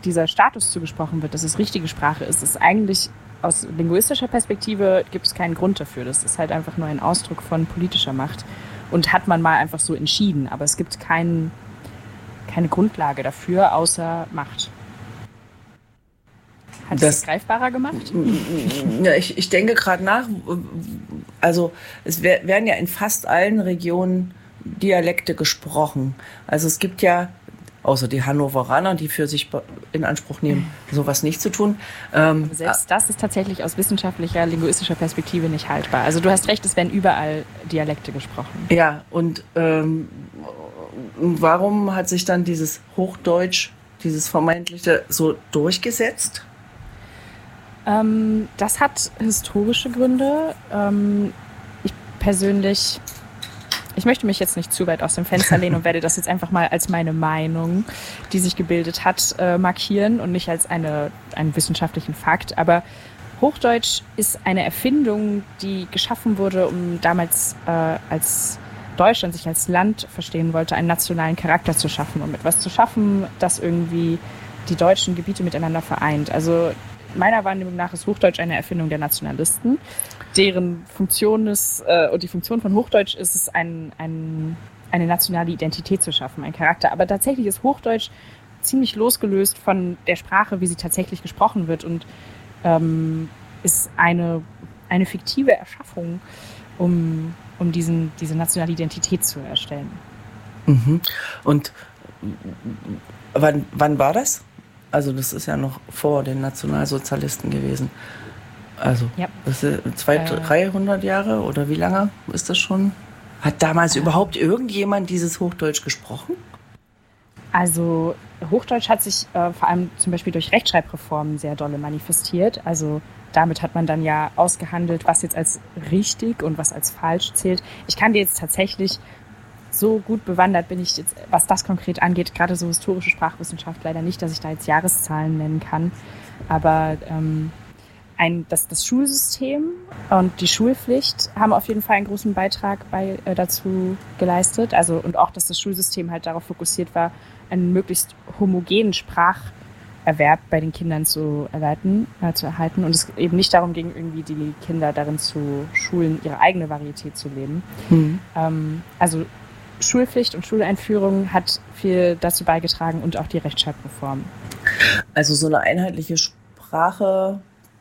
dieser Status zugesprochen wird, dass es richtige Sprache ist eigentlich aus linguistischer Perspektive gibt es keinen Grund dafür. Das ist halt einfach nur ein Ausdruck von politischer Macht und hat man mal einfach so entschieden. Aber es gibt keine Grundlage dafür, außer Macht. Hat das greifbarer gemacht? Ja, ich denke gerade nach. Also es werden ja in fast allen Regionen Dialekte gesprochen. Also es gibt ja, außer die Hannoveraner, die für sich in Anspruch nehmen, sowas nicht zu tun. Selbst das ist tatsächlich aus wissenschaftlicher, linguistischer Perspektive nicht haltbar. Also du hast recht, es werden überall Dialekte gesprochen. Ja, und warum hat sich dann dieses Hochdeutsch, dieses vermeintliche, so durchgesetzt? Das hat historische Gründe. Ich möchte mich jetzt nicht zu weit aus dem Fenster lehnen und werde das jetzt einfach mal als meine Meinung, die sich gebildet hat, markieren und nicht als einen wissenschaftlichen Fakt. Aber Hochdeutsch ist eine Erfindung, die geschaffen wurde, um damals, als Deutschland sich als Land verstehen wollte, einen nationalen Charakter zu schaffen, um etwas zu schaffen, das irgendwie die deutschen Gebiete miteinander vereint. Also meiner Wahrnehmung nach ist Hochdeutsch eine Erfindung der Nationalisten, deren Funktion ist, und die Funktion von Hochdeutsch ist es, eine nationale Identität zu schaffen, ein Charakter. Aber tatsächlich ist Hochdeutsch ziemlich losgelöst von der Sprache, wie sie tatsächlich gesprochen wird und ist eine fiktive Erschaffung, um diese nationale Identität zu erstellen. Mhm. Und wann war das? Also das ist ja noch vor den Nationalsozialisten gewesen. Also ja. Das ist 200, 300 Jahre oder wie lange ist das schon? Hat damals überhaupt irgendjemand dieses Hochdeutsch gesprochen? Also Hochdeutsch hat sich vor allem zum Beispiel durch Rechtschreibreformen sehr dolle manifestiert. Also damit hat man dann ja ausgehandelt, was jetzt als richtig und was als falsch zählt. Ich kann dir jetzt tatsächlich, so gut bewandert bin ich jetzt, was das konkret angeht, gerade so historische Sprachwissenschaft leider nicht, dass ich da jetzt Jahreszahlen nennen kann. Aber das Schulsystem und die Schulpflicht haben auf jeden Fall einen großen Beitrag dazu geleistet. Also, und auch, dass das Schulsystem halt darauf fokussiert war, einen möglichst homogenen Spracherwerb bei den Kindern zu erhalten und es eben nicht darum ging, irgendwie die Kinder darin zu schulen, ihre eigene Varietät zu leben. Also Schulpflicht und Schuleinführung hat viel dazu beigetragen und auch die Rechtschreibreform. Also so eine einheitliche Sprache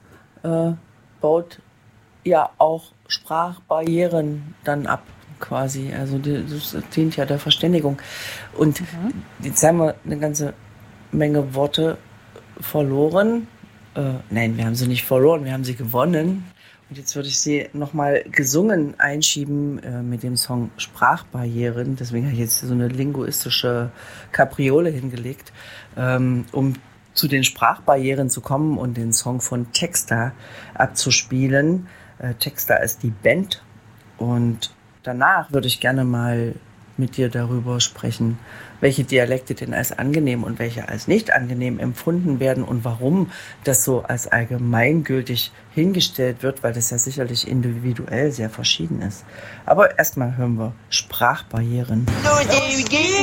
baut ja auch Sprachbarrieren dann ab, quasi. Also das dient ja der Verständigung. Und jetzt haben wir eine ganze Menge Worte verloren. Nein, wir haben sie nicht verloren, wir haben sie gewonnen. Und jetzt würde ich sie nochmal gesungen einschieben mit dem Song Sprachbarrieren. Deswegen habe ich jetzt so eine linguistische Kapriole hingelegt, um zu den Sprachbarrieren zu kommen und den Song von Texta abzuspielen. Texta ist die Band. Und danach würde ich gerne mal mit dir darüber sprechen, welche Dialekte denn als angenehm und welche als nicht angenehm empfunden werden und warum das so als allgemeingültig hingestellt wird, weil das ja sicherlich individuell sehr verschieden ist. Aber erstmal hören wir Sprachbarrieren.